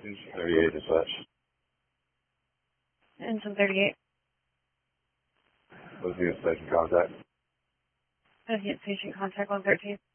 38 as such. Engine 38. Looking at station contact. Looking at station contact 113.